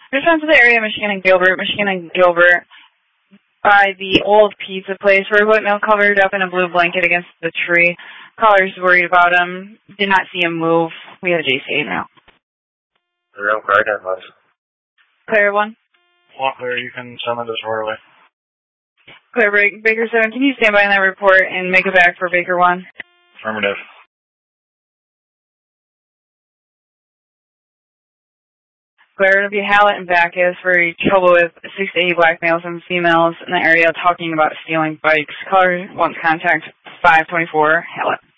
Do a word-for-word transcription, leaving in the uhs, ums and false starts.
Respond to the area of Michigan and Gilbert, Michigan and Gilbert, by the old pizza place where Whitmill covered up in a blue blanket against the tree. Caller's worried about him. Did not see him move. We had a J C A now. The real card that was. Clear one. One clear, you can summon this orderly. Clear break. Baker seven, can you stand by on that report and make it back for Baker one? Affirmative. Clear to be Hallett and Backus for trouble with six to eight black males and females in the area talking about stealing bikes. Caller wants contact five twenty-four Hallett.